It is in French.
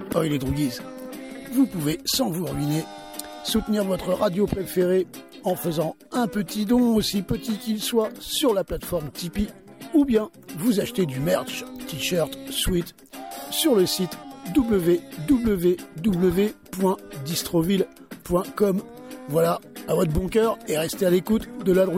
Oil et Droughies. Vous pouvez, sans vous ruiner, soutenir votre radio préférée en faisant un petit don, aussi petit qu'il soit, sur la plateforme Tipeee, ou bien vous achetez du merch, t-shirt, sweat, sur le site www.distroville.com. Voilà, à votre bon cœur et restez à l'écoute de la Drouille.